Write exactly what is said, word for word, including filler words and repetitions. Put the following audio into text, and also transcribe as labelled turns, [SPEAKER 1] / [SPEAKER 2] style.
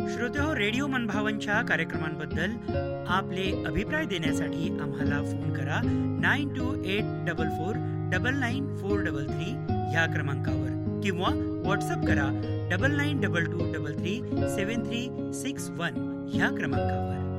[SPEAKER 1] श्रोतेहो, radio मनभावनच्या कार्यक्रमांबद्दल आपले अभिप्राय देण्यासाठी आम्हाला फोन करा nine to eight double four double nine four double three ह्या क्रमांकावर किंवा व्हॉट्सअप करा double nine double two double three सेवन थ्री सिक्स वन ह्या क्रमांकावर.